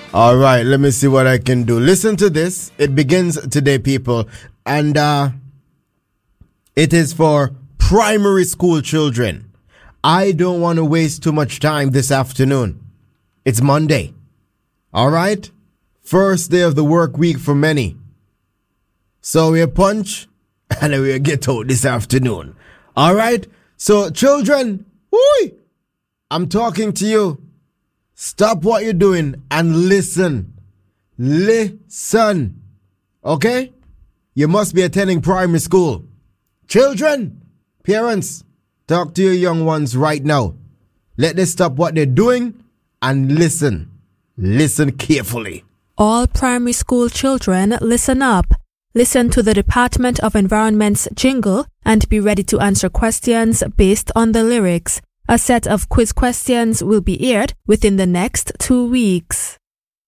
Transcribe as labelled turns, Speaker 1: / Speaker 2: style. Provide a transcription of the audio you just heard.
Speaker 1: All right, let me see what I can do. Listen to this. It begins today, people. And it is for primary school children. I don't want to waste too much time this afternoon. It's Monday. All right? First day of the work week for many. So we punch and then we get out this afternoon. All right? So children, whoo, I'm talking to you. Stop what you're doing and listen. Listen. Okay? You must be attending primary school. Children, parents, talk to your young ones right now. Let them stop what they're doing and listen. Listen carefully.
Speaker 2: All primary school children, listen up. Listen to the Department of Environment's jingle and be ready to answer questions based on the lyrics. A set of quiz questions will be aired within the next 2 weeks.